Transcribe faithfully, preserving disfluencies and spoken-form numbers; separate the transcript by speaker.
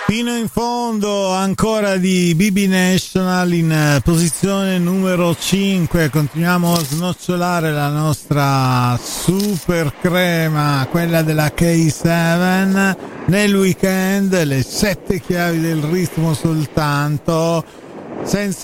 Speaker 1: Fino in fondo ancora di B B National in posizione numero cinque. Continuiamo a snocciolare la nostra super crema, quella della K sette. Nel weekend le sette chiavi del ritmo soltanto, senza